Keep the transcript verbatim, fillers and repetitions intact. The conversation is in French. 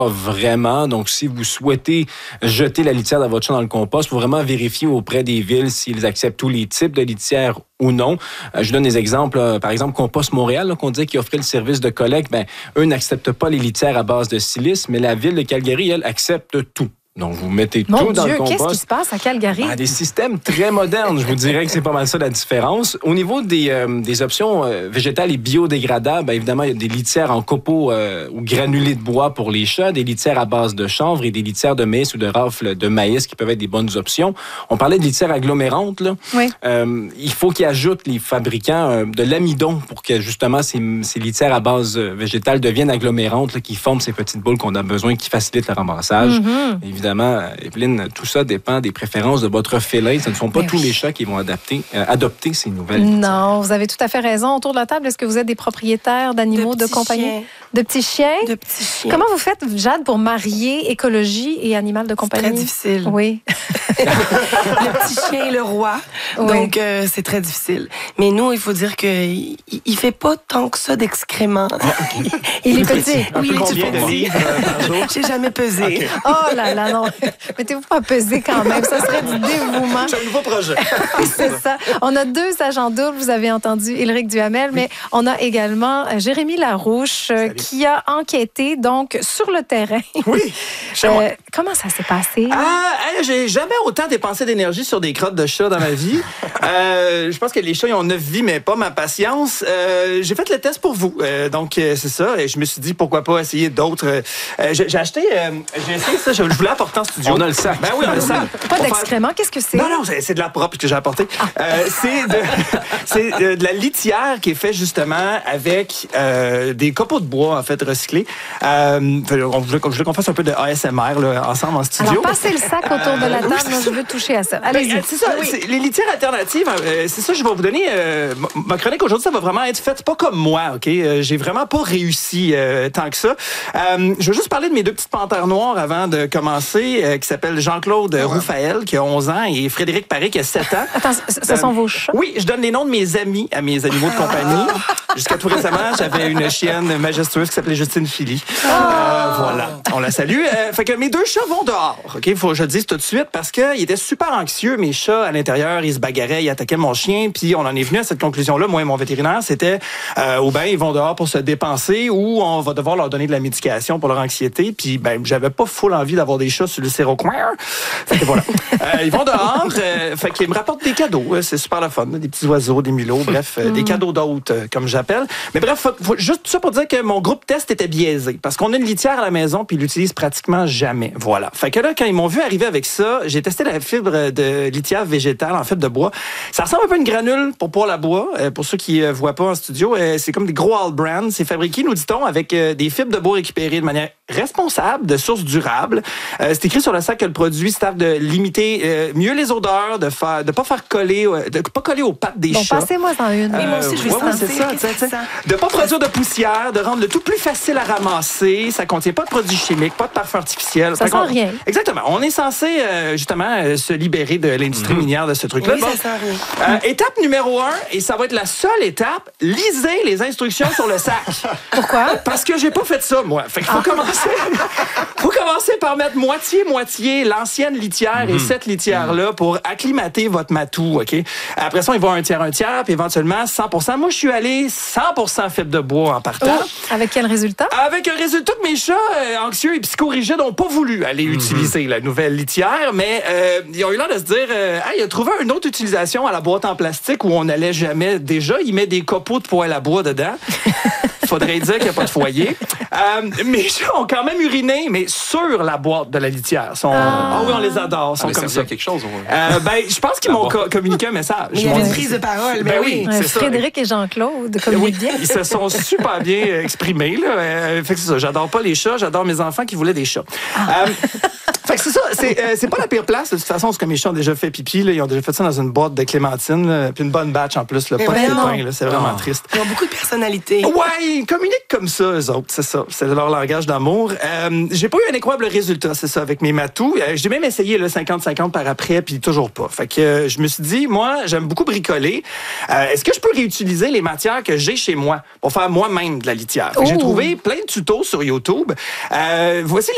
Pas vraiment. Donc, si vous souhaitez jeter la litière de votre chat dans le compost, il faut vraiment vérifier auprès des villes s'ils acceptent tous les types de litière ou non. Euh, je donne des exemples. Euh, par exemple, Compost Montréal, là, qu'on disait qu'ils offraient le service de collecte, ben, eux n'acceptent pas les litières à base de silice, mais la ville de Calgary, elle, accepte tout. Donc, vous mettez Mon tout dans Dieu, le compost. qu'est-ce qui se passe à Calgary? Ben, des systèmes très modernes. Je vous dirais que c'est pas mal ça la différence. Au niveau des, euh, des options euh, végétales et biodégradables, ben, évidemment, il y a des litières en copeaux euh, ou granulés de bois pour les chats, des litières à base de chanvre et des litières de maïs ou de rafle de maïs qui peuvent être des bonnes options. On parlait de litières agglomérantes. Là. Oui. Euh, il faut qu'ils ajoutent, les fabricants, euh, de l'amidon pour que justement ces, ces litières à base végétale deviennent agglomérantes, là, qui forment ces petites boules qu'on a besoin, qui facilitent le ramassage. Mm-hmm. Évidemment, Evelyne, tout ça dépend des préférences de votre félin. Ce ne sont pas Mais tous oui. les chats qui vont adapter, euh, adopter ces nouvelles Non, litières. vous avez tout à fait raison. Autour de la table, est-ce que vous êtes des propriétaires d'animaux de, De petits compagnie? chiens. De petits chiens? De petits chiens. Comment vous faites, Jade, pour marier écologie et animal de compagnie? C'est très difficile. Oui. Le petit chien est le roi. Oui. Donc, euh, c'est très difficile. Mais nous, il faut dire qu'il il fait pas tant que ça d'excréments. Il est petit. Oui, il est tout Combien de petit. livres euh, par jour? J'ai jamais pesé. Okay. Oh là là, non. Mettez-vous pas à peser quand même. Ça serait du dévouement. C'est un nouveau projet. C'est ça. On a deux agents doubles. Vous avez entendu Éric Duhamel, mais on a également euh, Jérémy Larouche euh, qui a enquêté donc sur le terrain. Oui, chez moi. Euh, comment ça s'est passé? Ah, hey, j'ai jamais autant dépensé d'énergie sur des crottes de chat dans ma vie. Euh, je pense que les chats, ils ont neuf vies, mais pas ma patience. Euh, j'ai fait le test pour vous. Euh, donc, euh, c'est ça. Et je me suis dit, pourquoi pas essayer d'autres. Euh, j'ai, j'ai acheté, euh, j'ai essayé ça, je, je voulais apporter en studio. On a le sac. Ben oui, on a le sac. Pas Pour d'excréments. Qu'est-ce que c'est? Non, non, c'est, c'est de la propre que j'ai apporté. Euh, c'est de, c'est de, de la litière qui est faite justement avec euh, des copeaux de bois, en fait, recyclés. Euh, on voulait, je voulais qu'on fasse un peu de A S M R là, ensemble en studio. Alors, passez le sac autour de la table. Moi, je veux toucher à ça. Allez-y. Ben, c'est ça, Oui. c'est, les litières alternatives, euh, c'est ça, je vais vous donner. Euh, ma chronique aujourd'hui, ça va vraiment être faite pas comme moi, OK? Euh, j'ai vraiment pas réussi euh, tant que ça. Euh, je veux juste parler de mes deux petites panthères noires avant de commencer, euh, qui s'appellellent Jean-Claude ouais. Roufaël, qui a onze ans, et Frédéric Paré, qui a sept ans. Attends, ce, ce euh, sont vos chats? Oui, je donne les noms de mes amis à mes animaux de compagnie. Jusqu'à tout récemment, j'avais une chienne majestueuse qui s'appelait Justine Philly. Oh. Euh, voilà, on la salue. Euh, fait que mes deux chats vont dehors, OK? Il faut que je le dise tout de suite, parce qu'ils étaient super anxieux, mes chats, à l'intérieur. Ils se bagarraient, ils attaquaient mon chien, puis on en est venu à cette conclusion-là, moi et mon vétérinaire, c'était euh, ou bien ils vont dehors pour se dépenser, ou on va devoir leur donner de la médication pour leur anxiété, puis ben j'avais pas full envie d'avoir des chats sur le sérocoin. Fait que voilà. euh, ils vont dehors, euh, fait qu'ils me rapportent des cadeaux, c'est super le fun, des petits oiseaux, des mulots, bref, euh, mm. des cadeaux d'hôtes, euh, comme j'appelle. Mais bref, faut, faut, juste ça pour dire que mon groupe test était biaisé, parce qu'on a une litière à la maison, puis ils l'utilisent pratiquement jamais. Voilà. Fait que là, quand ils m'ont vu arriver avec ça, j'ai testé la fibre de litière végétale en fibre de bois. Ça ressemble un peu à une granule pour poêle à bois. Euh, pour ceux qui ne euh, voient pas en studio, euh, c'est comme des gros all brands. C'est fabriqué, nous dit-on, avec euh, des fibres de bois récupérées de manière responsable, de sources durables. Euh, c'est écrit sur le sac que le produit sert de limiter euh, mieux les odeurs, de faire, de pas faire coller, de pas coller aux pattes des bon, chats. Passez-moi en une. Mais moi aussi, je vais ouais, ouais, c'est ça, t'sais, t'sais. De pas produire de poussière, de rendre le tout plus facile à ramasser. Ça contient pas de produits chimiques, pas de parfum artificiel. Ça sent on, rien. Exactement. On est censé euh, justement euh, se libérer de l'industrie mm-hmm. minière de ce truc-là. Oui, bon, ça sent rien. Euh, étape numéro un, et ça va être la seule étape, lisez les instructions sur le sac. Pourquoi? Parce que j'ai pas fait ça, moi. Fait qu'il faut ah. commencer. faut commencer par mettre moitié-moitié l'ancienne litière mm-hmm. et cette litière-là pour acclimater votre matou, OK? Après ça, il va un tiers, un tiers, puis éventuellement cent pour cent. Moi, je suis allé cent pour cent fibre de bois en partant. Oh, avec quel résultat? Avec un résultat que mes chats euh, anxieux et psychorigides n'ont pas voulu aller mm-hmm. utiliser la nouvelle litière, mais euh, ils ont eu l'air de se dire euh, hey, il a trouvé une autre utilisation à la boîte en plastique où on n'allait jamais. Déjà, il met des copeaux de poêle à bois dedans. Faudrait dire qu'il n'y a pas de foyer. Euh, mes chats ont quand même uriné, mais sur la boîte de la litière. Sont... Ah. oh oui, on les adore. Sont ah, comme ça. quelque chose. Ouais. Euh, ben, je pense qu'ils m'ont co- communiqué un message. Mais il y avait une prise de parole. Ben, ben oui, c'est Frédéric ça. Et Jean-Claude communiquent bien. Ils se sont super bien exprimés. Là. Euh, fait que c'est ça. J'adore pas les chats. J'adore mes enfants qui voulaient des chats. Ah. Euh, fait que c'est ça. C'est, euh, c'est pas la pire place. De toute façon, c'est comme mes chats ont déjà fait pipi. Là. Ils ont déjà fait ça dans une boîte de clémentine. Là. Puis une bonne batch en plus. Là. Pas ben de pépins. Là. C'est vraiment oh. triste. Ils ont beaucoup de personnalité. Ouais, ils communiquent comme ça, eux autres. C'est ça. C'est leur langage d'amour. Euh, j'ai pas eu un incroyable résultat, c'est ça, avec mes matous. Euh, j'ai même essayé le cinquante cinquante par après, puis toujours pas. Fait que euh, je me suis dit, moi, j'aime beaucoup bricoler. Euh, est-ce que je peux réutiliser les matières que j'ai chez moi pour faire moi-même de la litière? J'ai trouvé plein de tutos sur YouTube. Euh, voici